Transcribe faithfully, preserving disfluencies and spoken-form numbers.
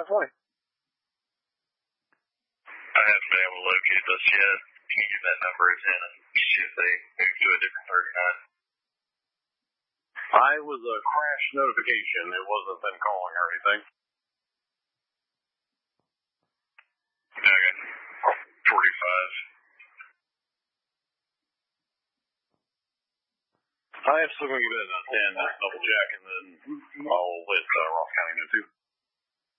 five twenty. I haven't been able to locate this yet. Can you give that number a ten and see if they move to a different thirty-nine? I was a crash notification. It wasn't them calling or anything. Okay. forty-five. I am still going to give it a ten, double check, and then I'll let uh, Ross County know too.